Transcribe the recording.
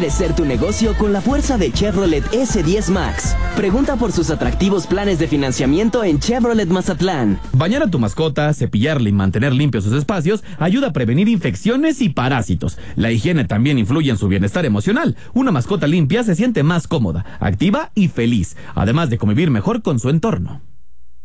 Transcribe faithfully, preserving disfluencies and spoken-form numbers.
crecer tu negocio con la fuerza de Chevrolet ese diez Max. Pregunta por sus atractivos planes de financiamiento en Chevrolet Mazatlán. Bañar a tu mascota, cepillarle y mantener limpios sus espacios ayuda a prevenir infecciones y parásitos. La higiene también influye en su bienestar emocional. Una mascota limpia se siente más cómoda, activa y feliz, además de convivir mejor con su entorno.